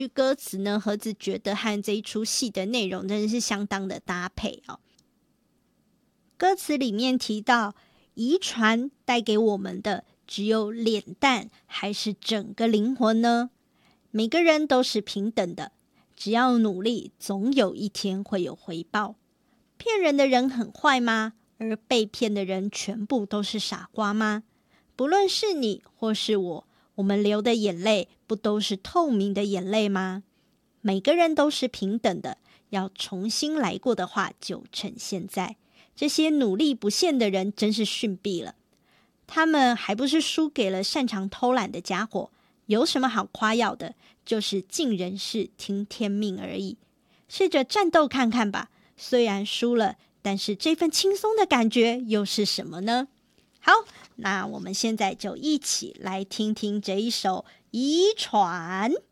歌词呢，盒子觉得和这一出戏的内容真的是相当的搭配哦。歌词里面提到，遗传带给我们的只有脸蛋还是整个灵魂呢？每个人都是平等的，只要努力，总有一天会有回报。骗人的人很坏吗？而被骗的人全部都是傻瓜吗？不论是你或是我，我们流的眼泪不都是透明的眼泪吗？每个人都是平等的，要重新来过的话，就趁现在。这些努力不懈的人真是逊毙了，他们还不是输给了擅长偷懒的家伙？有什么好夸耀的？就是尽人事，听天命而已。试着战斗看看吧，虽然输了，但是这份轻松的感觉又是什么呢？好，那我们现在就一起来听听这一首《遗传》。